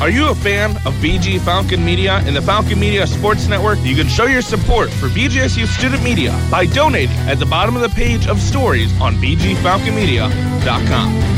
Are you a fan of BG Falcon Media and the Falcon Media Sports Network? You can show your support for BGSU Student Media by donating at the bottom of the page of stories on bgfalconmedia.com.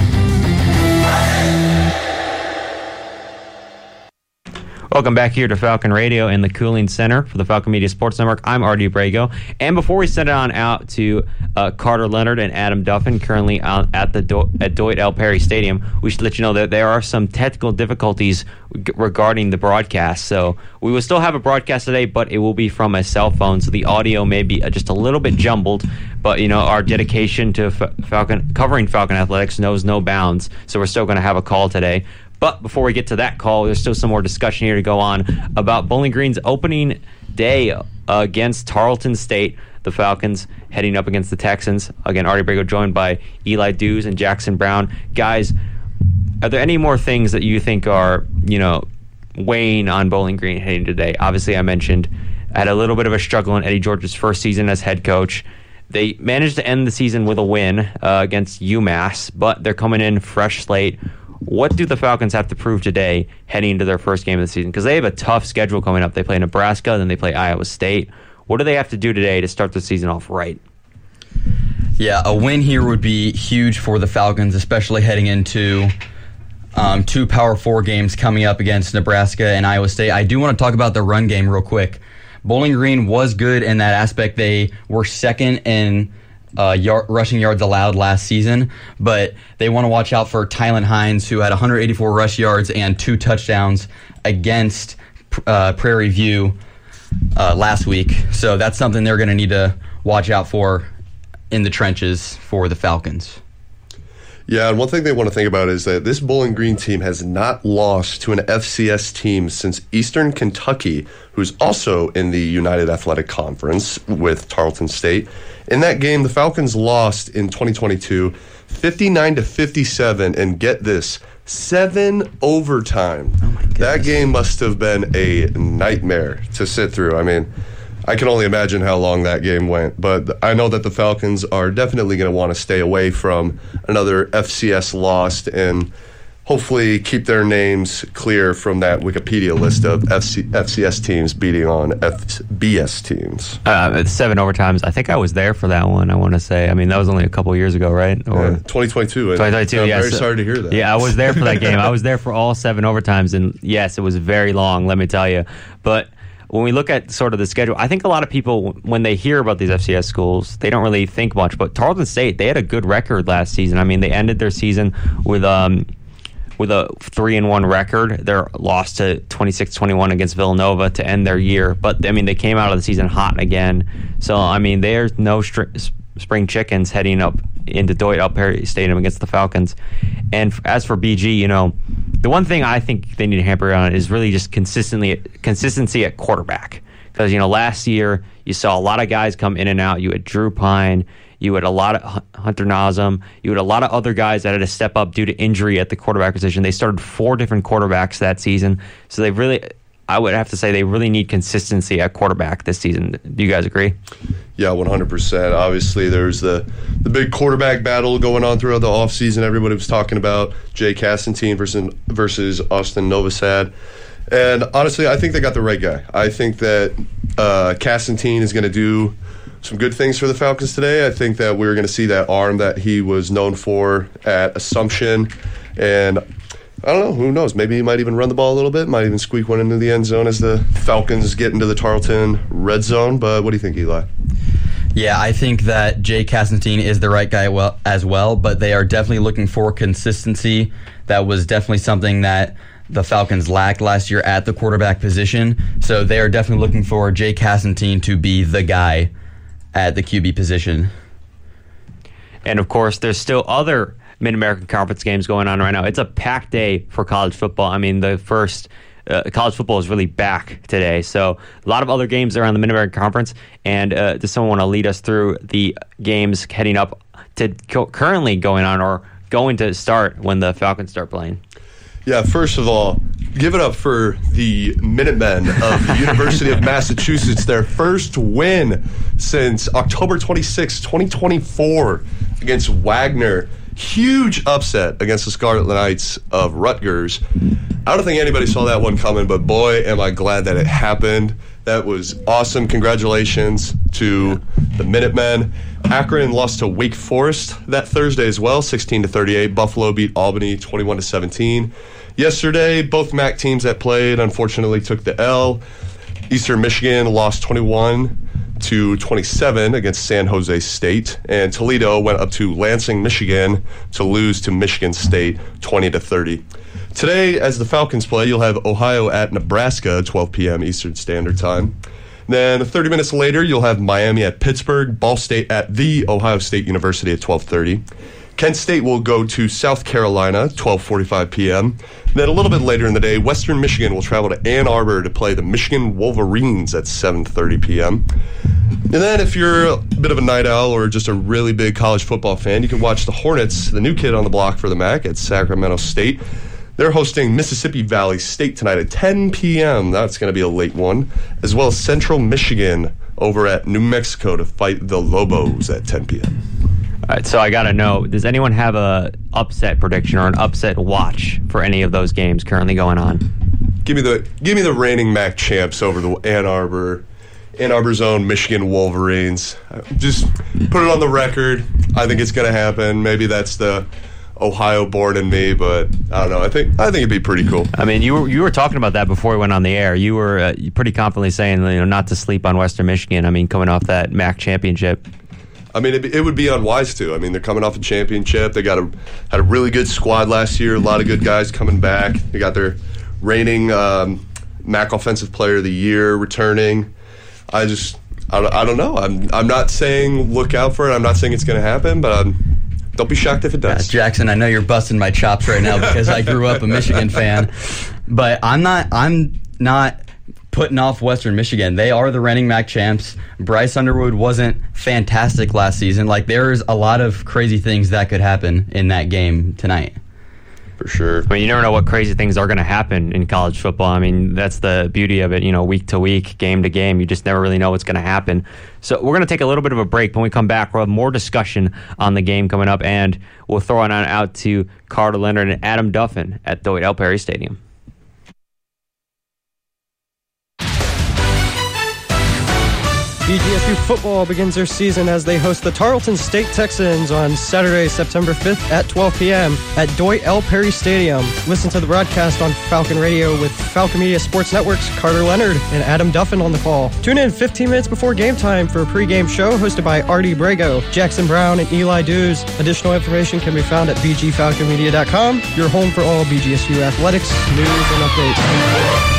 Welcome back here to Falcon Radio in the Cooling Center for the Falcon Media Sports Network. I'm Artie Brago. And before we send it on out to Carter Leonard and Adam Duffin, currently out at Dwight L. Perry Stadium, we should let you know that there are some technical difficulties regarding the broadcast. So we will still have a broadcast today, but it will be from a cell phone, so the audio may be just a little bit jumbled. But, you know, our dedication to covering Falcon athletics knows no bounds, so we're still going to have a call today. But before we get to that call, there's still some more discussion here to go on about Bowling Green's opening day against Tarleton State. The Falcons heading up against the Texans. Again, Artie Brago joined by Eli Dews and Jackson Brown. Guys, are there any more things that you think are, you know, weighing on Bowling Green heading today? Obviously, I mentioned had a little bit of a struggle in Eddie George's first season as head coach. They managed to end the season with a win against UMass, but they're coming in fresh slate. What do the Falcons have to prove today heading into their first game of the season? Because they have a tough schedule coming up. They play Nebraska, then they play Iowa State. What do they have to do today to start the season off right? Yeah, a win here would be huge for the Falcons, especially heading into two Power 4 games coming up against Nebraska and Iowa State. I do want to talk about the run game real quick. Bowling Green was good in that aspect. They were second in rushing yards allowed last season, but they want to watch out for Tylen Hines, who had 184 rush yards and 2 touchdowns against Prairie View last week. So that's something they're going to need to watch out for in the trenches for the Falcons. Yeah, and one thing they want to think about is that this Bowling Green team has not lost to an FCS team since Eastern Kentucky, who's also in the United Athletic Conference with Tarleton State. In that game, the Falcons lost in 2022, 59-57, and get this, 7 overtime. Oh my goodness. That game must have been a nightmare to sit through. I mean, I can only imagine how long that game went, but I know that the Falcons are definitely going to want to stay away from another FCS loss and hopefully keep their names clear from that Wikipedia list of FCS teams beating on FBS teams. 7 overtimes. I think I was there for that one, I want to say. I mean, that was only a couple years ago, right? Or 2022. 2022, I'm yes. very sorry to hear that. Yeah, I was there for that game. I was there for all 7 overtimes, and yes, it was very long, let me tell you. But when we look at sort of the schedule, I think a lot of people, when they hear about these FCS schools, they don't really think much. But Tarleton State, they had a good record last season. I mean, they ended their season with a 3-1 record. They're lost to 26-21 against Villanova to end their year. But, I mean, they came out of the season hot again. So, I mean, there's no spring chickens heading up into Dwight L. Perry Stadium against the Falcons. And as for BG, you know, the one thing I think they need to hamper on is really just consistency at quarterback. Because, you know, last year you saw a lot of guys come in and out. You had Drew Pine. You had a lot of Hunter Nazem. You had a lot of other guys that had to step up due to injury at the quarterback position. They started 4 different quarterbacks that season. So they really, I would have to say, they really need consistency at quarterback this season. Do you guys agree? Yeah, 100%. Obviously, there's the big quarterback battle going on throughout the offseason. Everybody was talking about Jay Castantine versus Austin Novosad. And honestly, I think they got the right guy. I think that Castantine is going to do some good things for the Falcons today. I think that we're going to see that arm that he was known for at Assumption. And I don't know, who knows? Maybe he might even run the ball a little bit, might even squeak one into the end zone as the Falcons get into the Tarleton red zone. But what do you think, Eli? Yeah, I think that Jay Castantine is the right guy as well, but they are definitely looking for consistency. That was definitely something that the Falcons lacked last year at the quarterback position. So they are definitely looking for Jay Castantine to be the guy at the QB position. And, of course, there's still other Mid-American Conference games going on right now. It's a packed day for college football. I mean, the first college football is really back today. So a lot of other games around the Mid-American Conference. And does someone want to lead us through the games heading up to currently going on or going to start when the Falcons start playing? Yeah, first of all, give it up for the Minutemen of the University of Massachusetts. Their first win since October 26, 2024 against Wagner. Huge upset against the Scarlet Knights of Rutgers. I don't think anybody saw that one coming, but boy, am I glad that it happened. That was awesome. Congratulations to the Minutemen. Akron lost to Wake Forest that Thursday as well, 16-38. Buffalo beat Albany 21-17. Yesterday, both MAC teams that played unfortunately took the L. Eastern Michigan lost 21-27 against San Jose State, and Toledo went up to Lansing, Michigan to lose to Michigan State 20-30. Today, as the Falcons play, you'll have Ohio at Nebraska, 12 p.m. Eastern Standard Time. Then 30 minutes later, you'll have Miami at Pittsburgh, Ball State at The Ohio State University at 12:30. Kent State will go to South Carolina, 12:45 p.m. Then a little bit later in the day, Western Michigan will travel to Ann Arbor to play the Michigan Wolverines at 7:30 p.m. And then if you're a bit of a night owl or just a really big college football fan, you can watch the Hornets, the new kid on the block for the MAC, at Sacramento State. They're hosting Mississippi Valley State tonight at 10 p.m. That's going to be a late one. As well as Central Michigan over at New Mexico to fight the Lobos at 10 p.m. All right, so I got to know, does anyone have a upset prediction or an upset watch for any of those games currently going on? Give me the reigning MAC champs over the Ann Arbor's own Michigan Wolverines. Just put it on the record. I think it's going to happen. Maybe that's the Ohio born in me, but I don't know. I think it'd be pretty cool. I mean, you were talking about that before we went on the air. You were pretty confidently saying, not to sleep on Western Michigan. I mean, coming off that MAC championship. I mean, it would be unwise to. I mean, they're coming off a championship. They had a really good squad last year. A lot of good guys coming back. They got their reigning MAC Offensive Player of the Year returning. I don't know. I'm not saying look out for it. I'm not saying it's going to happen, but don't be shocked if it does. Jackson, I know you're busting my chops right now because I grew up a Michigan fan, but I'm not putting off Western Michigan. They are the reigning MAC champs. Bryce Underwood wasn't fantastic last season. There's a lot of crazy things that could happen in that game tonight. For sure. I mean, you never know what crazy things are going to happen in college football. I mean, that's the beauty of it, week to week, game to game. You just never really know what's going to happen. So we're going to take a little bit of a break. When we come back, we'll have more discussion on the game coming up, and we'll throw it out to Carter Leonard and Adam Duffin at Dwight L. Perry Stadium. BGSU football begins their season as they host the Tarleton State Texans on Saturday, September 5th at 12 p.m. at Dwight L. Perry Stadium. Listen to the broadcast on Falcon Radio with Falcon Media Sports Network's Carter Leonard and Adam Duffin on the call. Tune in 15 minutes before game time for a pregame show hosted by Artie Brago, Jackson Brown, and Eli Dews. Additional information can be found at bgfalconmedia.com, your home for all BGSU athletics, news, and updates.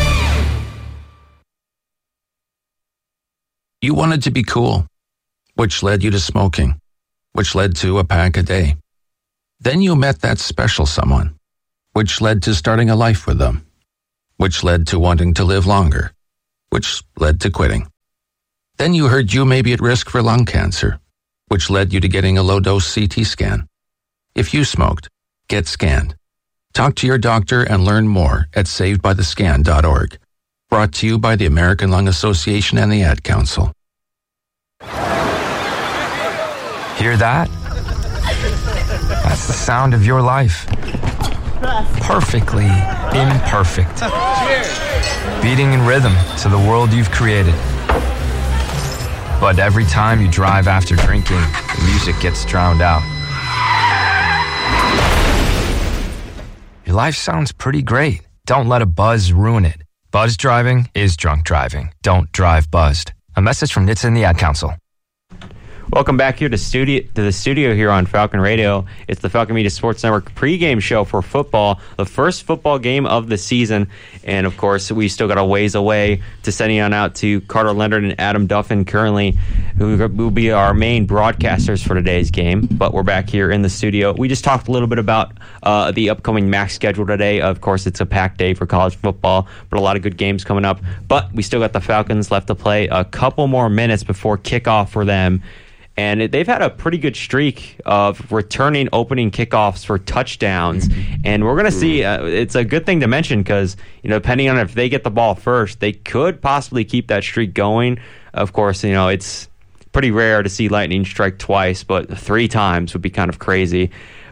You wanted to be cool, which led you to smoking, which led to a pack a day. Then you met that special someone, which led to starting a life with them, which led to wanting to live longer, which led to quitting. Then you heard you may be at risk for lung cancer, which led you to getting a low-dose CT scan. If you smoked, get scanned. Talk to your doctor and learn more at savedbythescan.org. Brought to you by the American Lung Association and the Ad Council. Hear that? That's the sound of your life. Perfectly imperfect. Beating in rhythm to the world you've created. But every time you drive after drinking, the music gets drowned out. Your life sounds pretty great. Don't let a buzz ruin it. Buzz driving is drunk driving. Don't drive buzzed. A message from NHTSA and the Ad Council. Welcome back here to the studio here on Falcon Radio. It's the Falcon Media Sports Network pregame show for football, the first football game of the season. And, of course, we still got a ways away to sending on out to Carter Leonard and Adam Duffin currently, who will be our main broadcasters for today's game. But we're back here in the studio. We just talked a little bit about the upcoming MAC schedule today. Of course, it's a packed day for college football, but a lot of good games coming up. But we still got the Falcons left to play a couple more minutes before kickoff for them. And they've had a pretty good streak of returning opening kickoffs for touchdowns. And we're going to see, it's a good thing to mention because, depending on if they get the ball first, they could possibly keep that streak going. Of course, it's pretty rare to see lightning strike twice, but 3 times would be kind of crazy.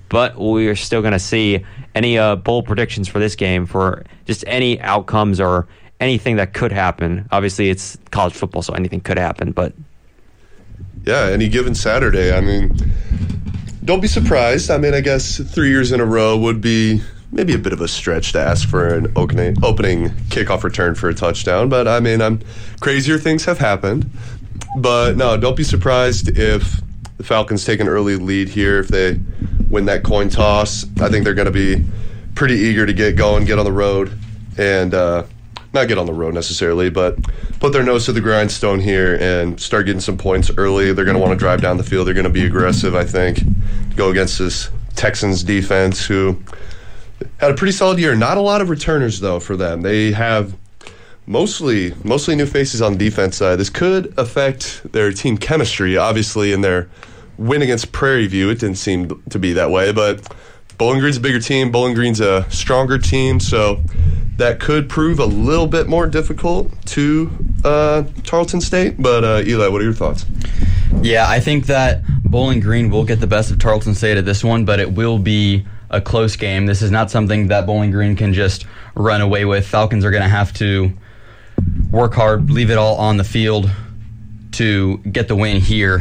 But we are still going to see any bold predictions for this game, for just any outcomes or anything that could happen. Obviously, it's college football, so anything could happen. But yeah, any given Saturday, I mean, don't be surprised. I mean, I guess 3 years in a row would be maybe a bit of a stretch to ask for an opening kickoff return for a touchdown. But, I mean, crazier things have happened. But, no, don't be surprised if the Falcons take an early lead here. If they win that coin toss, I think they're going to be pretty eager to get going, get on the road, and not get on the road necessarily, but put their nose to the grindstone here and start getting some points early. They're going to want to drive down the field. They're going to be aggressive, I think, go against this Texans defense who had a pretty solid year. Not a lot of returners, though, for them. They have mostly new faces on the defense side. This could affect their team chemistry. Obviously, in their win against Prairie View, it didn't seem to be that way, but Bowling Green's a bigger team. Bowling Green's a stronger team, so that could prove a little bit more difficult to Tarleton State. But, Eli, what are your thoughts? Yeah, I think that Bowling Green will get the best of Tarleton State at this one, but it will be a close game. This is not something that Bowling Green can just run away with. Falcons are going to have to work hard, leave it all on the field to get the win here.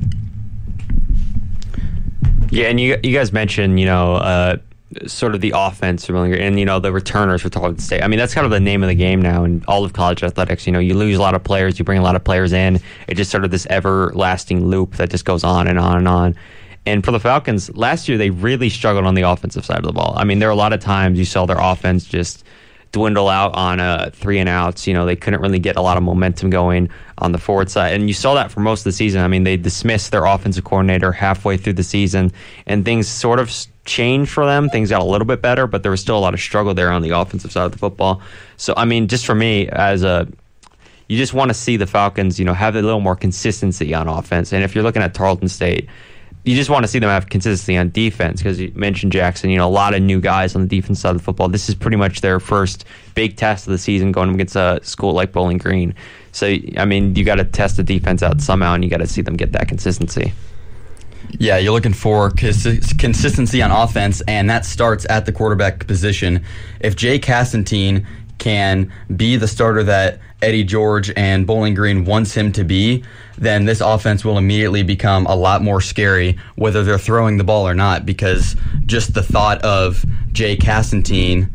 Yeah, and you guys mentioned, sort of the offense, and, the returners for Tarleton State. I mean, that's kind of the name of the game now in all of college athletics. You lose a lot of players, you bring a lot of players in. It's just sort of this everlasting loop that just goes on and on and on. And for the Falcons, last year they really struggled on the offensive side of the ball. I mean, there were a lot of times you saw their offense just dwindle out on 3 and outs. They couldn't really get a lot of momentum going on the forward side. And you saw that for most of the season. I mean, they dismissed their offensive coordinator halfway through the season, and things sort of changed for them. Things got a little bit better, but there was still a lot of struggle there on the offensive side of the football. So, I mean, just for me, you just want to see the Falcons, have a little more consistency on offense. And if you're looking at Tarleton State, you just want to see them have consistency on defense, because you mentioned Jackson, a lot of new guys on the defense side of the football. This is pretty much their first big test of the season going against a school like Bowling Green. So, I mean, you got to test the defense out somehow, and you got to see them get that consistency. Yeah, you're looking for consistency on offense, and that starts at the quarterback position. If Jay Castantine can be the starter that Eddie George and Bowling Green wants him to be, then this offense will immediately become a lot more scary, whether they're throwing the ball or not, because just the thought of Jay Castantine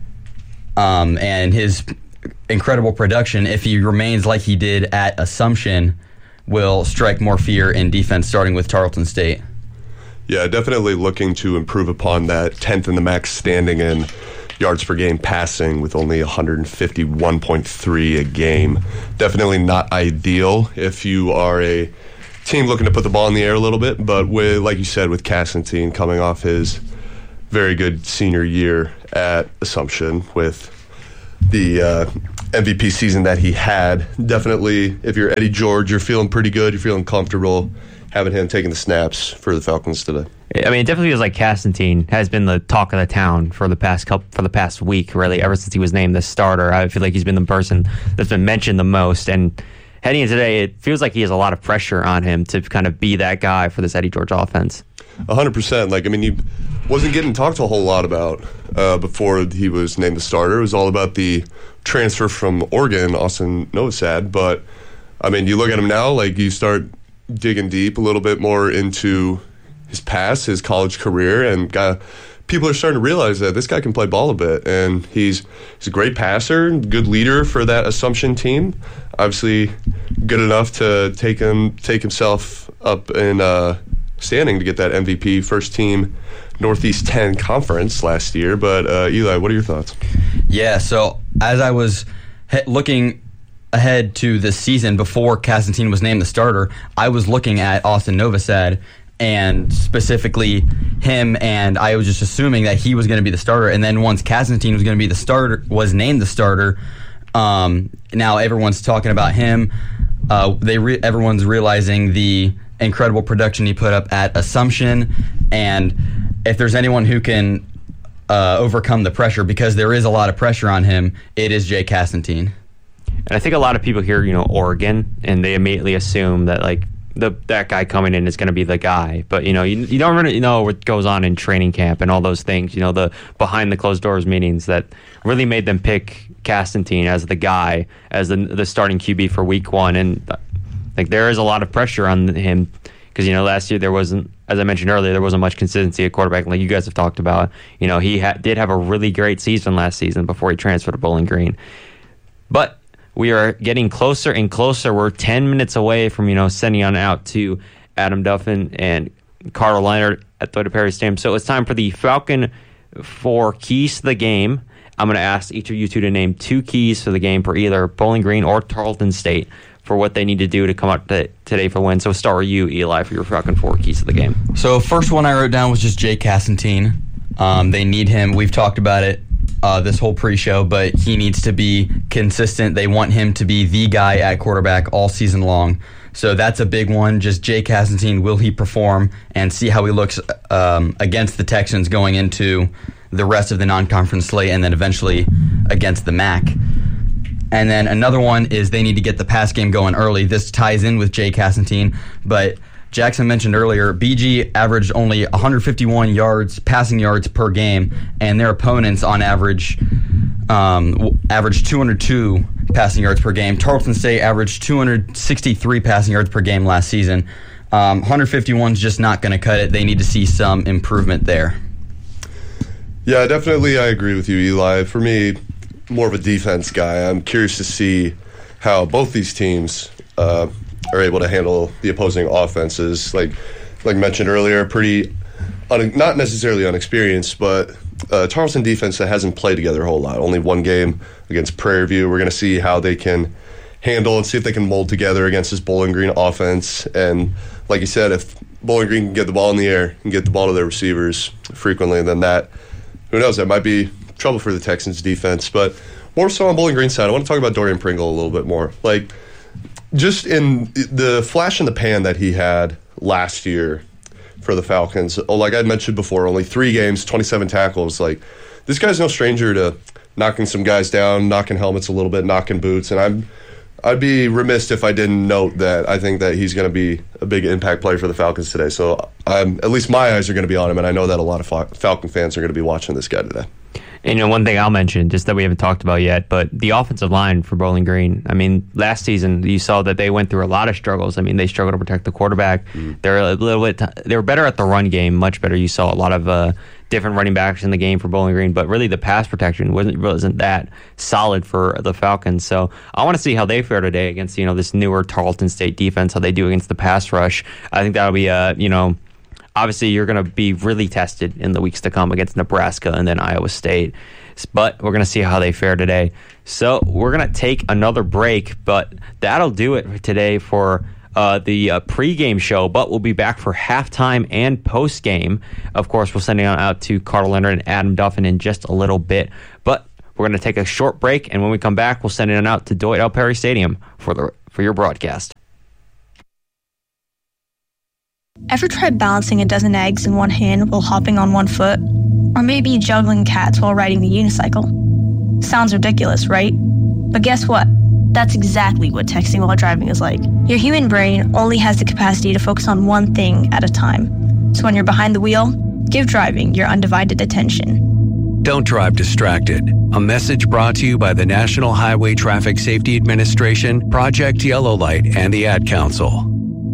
and his incredible production, if he remains like he did at Assumption, will strike more fear in defense, starting with Tarleton State. Yeah, definitely looking to improve upon that 10th in the MAC standing in yards per game passing with only 151.3 a game. Definitely not ideal if you are a team looking to put the ball in the air a little bit, but with, like you said, with Castantine coming off his very good senior year at Assumption with the MVP season that he had, definitely if you're Eddie George, you're feeling pretty good, you're feeling comfortable having him taking the snaps for the Falcons today. I mean, it definitely feels like Castantine has been the talk of the town for the past week, really, ever since he was named the starter. I feel like he's been the person that's been mentioned the most. And heading into today, it feels like he has a lot of pressure on him to kind of be that guy for this Eddie George offense. 100%. He wasn't getting talked a whole lot about before he was named the starter. It was all about the transfer from Oregon, Austin Novosad. But, I mean, you look at him now, you start digging deep a little bit more into his past, his college career, and people are starting to realize that this guy can play ball a bit, and he's a great passer, good leader for that Assumption team. Obviously, good enough to take himself up in standing to get that MVP first team Northeast 10 conference last year. But Eli, what are your thoughts? Yeah, so as I was looking ahead to this season before Castantine was named the starter, I was looking at Austin Novosad and specifically him, and I was just assuming that he was going to be the starter. And then once Castantine was going to be the starter, was named the starter, now everyone's talking about him. Everyone's realizing the incredible production he put up at Assumption, and if there's anyone who can overcome the pressure, because there is a lot of pressure on him, it is Jay Castantine. And I think a lot of people hear, Oregon, and they immediately assume that that guy coming in is going to be the guy. But, you don't really know what goes on in training camp and all those things, the behind the closed doors meetings that really made them pick Castantine as the guy, as the starting QB for week 1. And like there is a lot of pressure on him because, last year there wasn't, as I mentioned earlier, there wasn't much consistency at quarterback like you guys have talked about. He did have a really great season last season before he transferred to Bowling Green. But we are getting closer and closer. We're 10 minutes away from, sending on out to Adam Duffin and Carter Leonard at Dwight L. Perry Stadium. So it's time for the Falcon 4 keys to the game. I'm going to ask each of you two to name 2 keys for the game for either Bowling Green or Tarleton State for what they need to do to come out today for win. So start with you, Eli, for your Falcon 4 keys to the game. So first one I wrote down was just Jay Castantine. They need him. We've talked about it this whole pre-show, but he needs to be consistent. They want him to be the guy at quarterback all season long. So that's a big one. Just Jay Castantine, will he perform, and see how he looks against the Texans going into the rest of the non-conference slate and then eventually against the MAC. And then another one is they need to get the pass game going early. This ties in with Jay Castantine, but Jackson mentioned earlier, BG averaged only 151 passing yards per game, and their opponents on average 202 passing yards per game. Tarleton State averaged 263 passing yards per game last season. 151 is just not going to cut it. They need to see some improvement there. Yeah, definitely I agree with you, Eli. For me, more of a defense guy. I'm curious to see how both these teams are able to handle the opposing offenses. Like mentioned earlier, pretty not necessarily unexperienced, but Tarleton defense that hasn't played together a whole lot. Only one game against Prairie View. We're going to see how they can handle and see if they can mold together against this Bowling Green offense. And like you said, if Bowling Green can get the ball in the air and get the ball to their receivers frequently, then who knows, that might be trouble for the Texans defense. But more so on Bowling Green's side, I want to talk about Dorian Pringle a little bit more. Like, just in the flash in the pan that he had last year for the Falcons, like I mentioned before, only 3 games, 27 tackles. Like, this guy's no stranger to knocking some guys down, knocking helmets a little bit, knocking boots. And I'd be remiss if I didn't note that I think that he's going to be a big impact player for the Falcons today. So at least my eyes are going to be on him, and I know that a lot of Falcon fans are going to be watching this guy today. And one thing I'll mention, just that we haven't talked about yet, but the offensive line for Bowling Green. I mean, last season you saw that they went through a lot of struggles. I mean, they struggled to protect the quarterback. They're a little bit. They were better at the run game, much better. You saw a lot of different running backs in the game for Bowling Green, but really the pass protection wasn't that solid for the Falcons. So I want to see how they fare today against this newer Tarleton State defense, how they do against the pass rush. I think that'll be obviously, you're going to be really tested in the weeks to come against Nebraska and then Iowa State. But we're going to see how they fare today. So we're going to take another break, but that'll do it today for the pregame show. But we'll be back for halftime and postgame. Of course, we'll send it out to Carter Leonard and Adam Duffin in just a little bit. But we're going to take a short break, and when we come back, we'll send it out to Dwight L. Perry Stadium for your broadcast. Ever tried balancing a dozen eggs in one hand while hopping on one foot? Or maybe juggling cats while riding the unicycle? Sounds ridiculous, right? But guess what? That's exactly what texting while driving is like. Your human brain only has the capacity to focus on one thing at a time. So when you're behind the wheel, give driving your undivided attention. Don't drive distracted. A message brought to you by the National Highway Traffic Safety Administration, Project Yellow Light, and the Ad Council.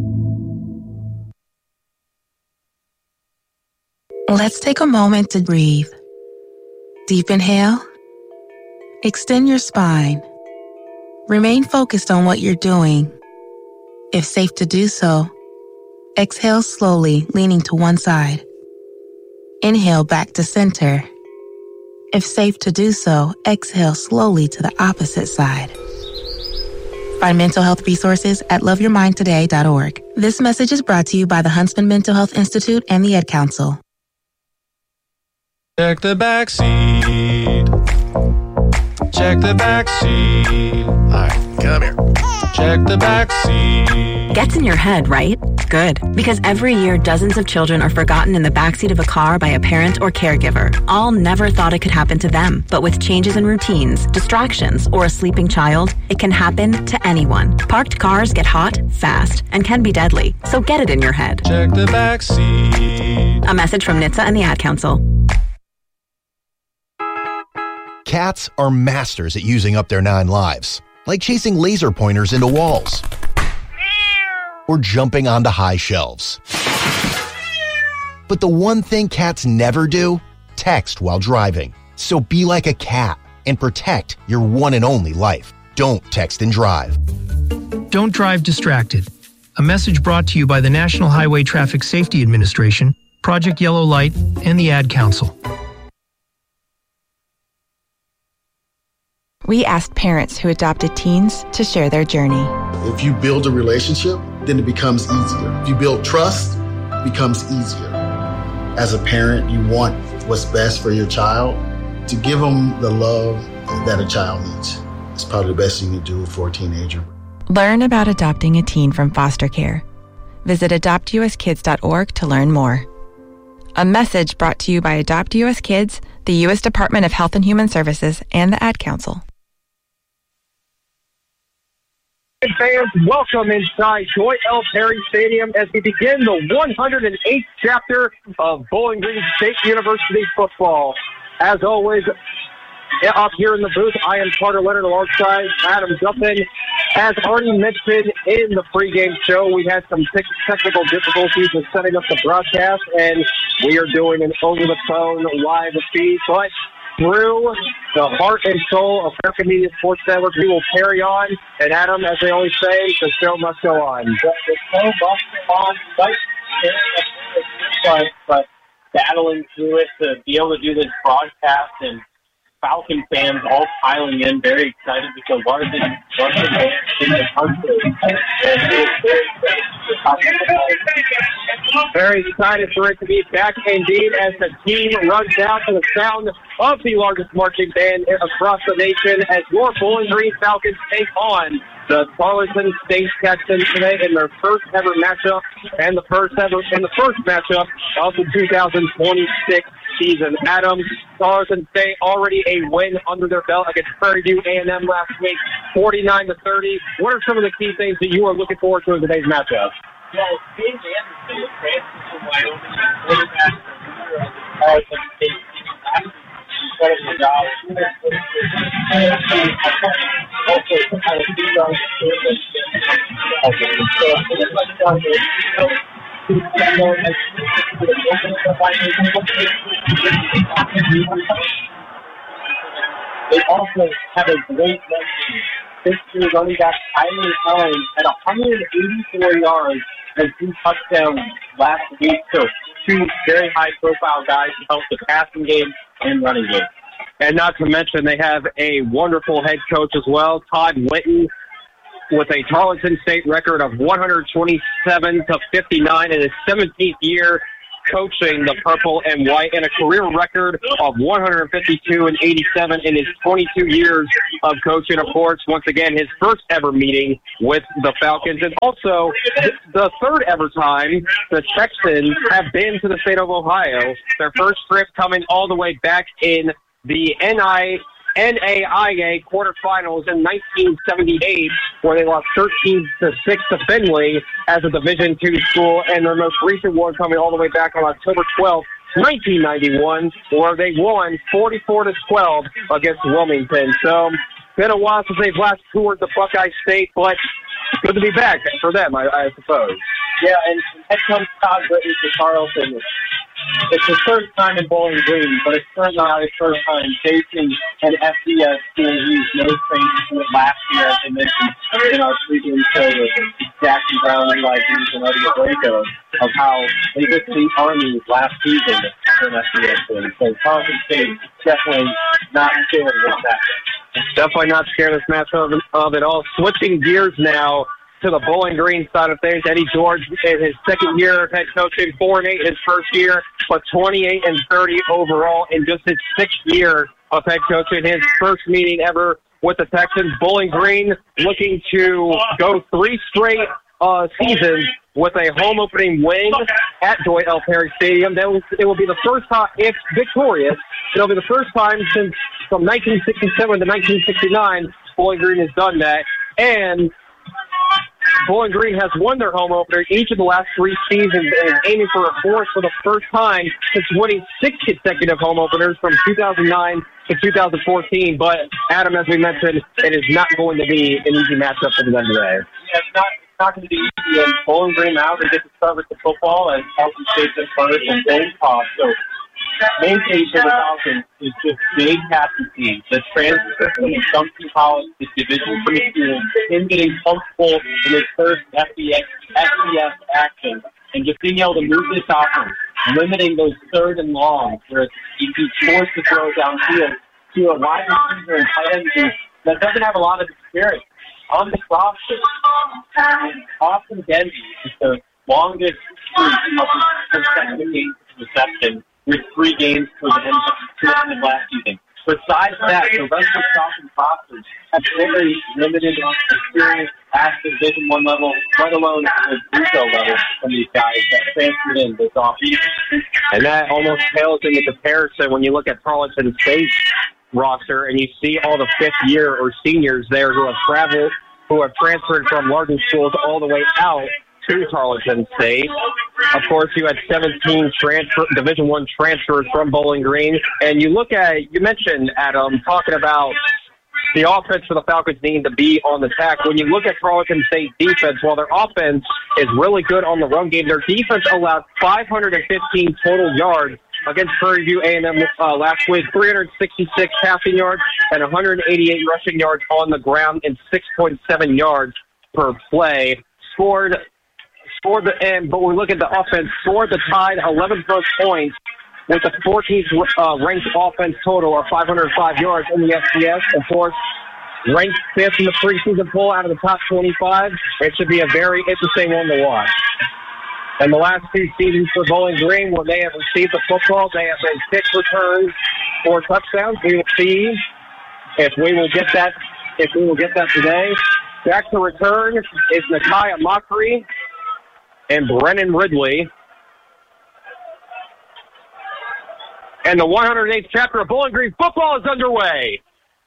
Let's take a moment to breathe. Deep inhale. Extend your spine. Remain focused on what you're doing. If safe to do so, exhale slowly, leaning to one side. Inhale back to center. If safe to do so, exhale slowly to the opposite side. Find mental health resources at loveyourmindtoday.org. This message is brought to you by the Huntsman Mental Health Institute and the Ad Council. Check the back seat. Check the back seat. All right, come here. Check the back seat. Gets in your head, right? Good. Because every year, dozens of children are forgotten in the backseat of a car by a parent or caregiver. All never thought it could happen to them. But with changes in routines, distractions, or a sleeping child, it can happen to anyone. Parked cars get hot, fast, and can be deadly. So get it in your head. Check the back seat. A message from NHTSA and the Ad Council. Cats are masters at using up their 9 lives, like chasing laser pointers into walls or jumping onto high shelves. But the one thing cats never do? Text while driving. So be like a cat and protect your one and only life. Don't text and drive. Don't drive distracted. A message brought to you by the National Highway Traffic Safety Administration, Project Yellow Light, and the Ad Council. We asked parents who adopted teens to share their journey. If you build a relationship, then it becomes easier. If you build trust, it becomes easier. As a parent, you want what's best for your child. To give them the love that a child needs. It's probably the best thing you can do for a teenager. Learn about adopting a teen from foster care. Visit adoptuskids.org to learn more. A message brought to you by Adopt U.S. Kids, the U.S. Department of Health and Human Services, and the Ad Council. Fans, welcome inside Doyle L. Perry Stadium as we begin the 108th chapter of Bowling Green State University football. As always, up here in the booth, I am Carter Leonard alongside Adam Duffin. As already mentioned in the pregame show, we had some technical difficulties in setting up the broadcast, and we are doing an over-the-phone live feed, but through the heart and soul of Falcon Media Sports Network, we will carry on. And Adam, as they always say, the show must go on. The show must go on, but battling through it to be able to do this broadcast, and Falcon fans all piling in, very excited because largest band in the country. Very excited for it to be back indeed as the team runs out to the sound of the largest marching band across the nation as your Bowling Green Falcons take on the Tarleton State Texans today in their first ever matchup and the first matchup of the 2026 season. Adam, Tarleton State already a win under their belt against Prairie View A&M last week, 49-30. What are some of the key things that you are looking forward to in today's matchup? Well, James Anderson, transfer from Wyoming, quarterback of the Tarleton State team last week. Incredible job. Also, kind of beat on they also have a great run team. This year running back Tyler Hines had 184 yards and 2 touchdowns last week. So 2 very high-profile guys to help the passing game and running game. And not to mention, they have a wonderful head coach as well, Todd Winton, with a Tarleton State record of 127-59 in his 17th year coaching the purple and white, and a career record of 152-87 in his 22 years of coaching. Of course, once again, his first ever meeting with the Falcons, and also the third ever time the Texans have been to the state of Ohio. Their first trip coming all the way back in the NAIA quarterfinals in 1978, where they lost 13-6 to Findlay as a Division II school, and their most recent one coming all the way back on October 12th, 1991, where they won 44-12 against Wilmington. So, been a while since they've last toured the Buckeye State, but good to be back for them, I suppose. Yeah, and head coach Todd Whitney for Tarleton. It's his first time in Bowling Green, but it's certainly not his first time facing an FCS school who's no stranger to it last year, as I mentioned in our pregame show with Jackson Brown, Eli Hughes, and Eddie Abrego, of how they just beat Army last season for an FCS team. So Tarleton State definitely not scared of this matchup. Definitely not scared of this matchup of it all. Switching gears now to the Bowling Green side of things. Eddie George in his second year of head coaching, 4-8 his first year, but 28-30 overall in just his 6th year of head coaching, his first meeting ever with the Texans. Bowling Green looking to go 3 straight seasons with a home opening win at Doyle L. Perry Stadium. It will be the first time, if victorious, it'll be the first time since from 1967 to 1969 Bowling Green has done that. And Bowling Green has won their home opener each of the last 3 seasons and is aiming for a 4th for the first time since winning 6 consecutive home openers from 2009 to 2014. But, Adam, as we mentioned, it is not going to be an easy matchup for the end today. Yeah, it's not going to be easy. And Bowling Green now, they get to start with the football and Elton State at first and then toss. So, main case for the Falcons is just Jay Caston's the transfer from Stumpton College to Division III school, him getting comfortable in his first FBS action, and just being able to move this offense, limiting those 3rd and longs, where he's forced to throw downfield to a wide receiver and tight end who that doesn't have a lot of experience. On the roster, Austin Denby is the longest consecutive reception with 3 games for the end of last season. Besides that, the rest of the Falcons rosters have very limited experience at the Division I level, let alone the Russo level from these guys that transferred in this offseason. And that almost pales into comparison when you look at Tarleton State's roster and you see all the 5th-year or seniors there who have traveled, who have transferred from larger schools all the way out to Tarleton State. Of course, you had 17 Division I transfers from Bowling Green. And you look at, you mentioned, Adam, talking about the offense for the Falcons needing to be on the attack. When you look at Tarleton State defense, while their offense is really good on the run game, their defense allowed 515 total yards against Prairie View A&M last week, 366 passing yards and 188 rushing yards on the ground and 6.7 yards per play. But we look at the offense, scored the Tide 11 plus points with the 14th ranked offense total of 505 yards in the FCS. Of course, ranked 5th in the preseason poll out of the top 25. It should be a very interesting one to watch. And the last 2 seasons for Bowling Green, when they have received the football, they have been 6 returns for touchdowns. We will see if we will get that. If we will get that today. Back to return is Nakiah Mockery and Brennan Ridley. And the 108th chapter of Bowling Green football is underway.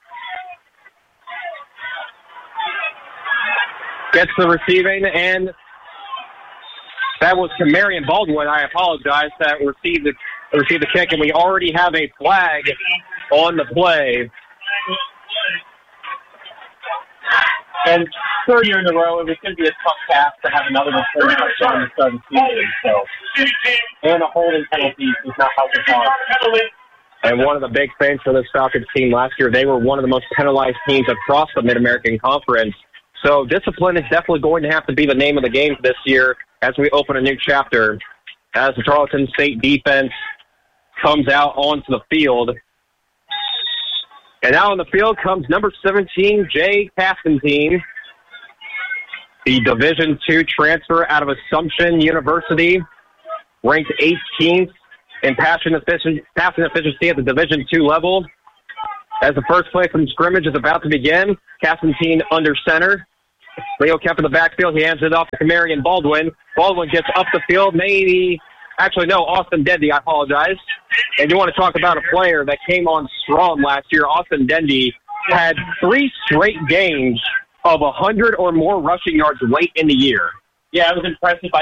Gets the receiving, and that was Kamarion Baldwin. I apologize. That received the kick, and we already have a flag on the play. And 3rd year in a row, it was going to be a tough task to have another return touchdown to start the season. So, and a holding penalty does not help us out. And one of the big things for this Falcons team last year, they were one of the most penalized teams across the Mid-American Conference. So discipline is definitely going to have to be the name of the game this year as we open a new chapter. As the Tarleton State defense comes out onto the field. And now on the field comes number 17, Jay Castontein, the Division II transfer out of Assumption University, ranked 18th in passing efficiency at the Division II level. As the first play from scrimmage is about to begin, Castontein under center. Leo Kemp in the backfield. He hands it off to Kamarion Baldwin. Baldwin gets up the field, Austin Dendy, I apologize. And you want to talk about a player that came on strong last year. Austin Dendy had 3 straight games of 100 or more rushing yards late in the year. Yeah, I was impressed by